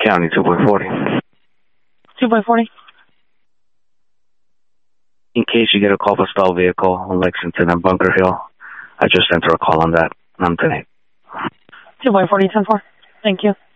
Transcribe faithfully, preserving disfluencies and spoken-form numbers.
County, two by forty. two by forty. In case you get a call for stall vehicle on Lexington and Bunker Hill, I just enter a call on that. I'm today. two by forty, ten four. Thank you.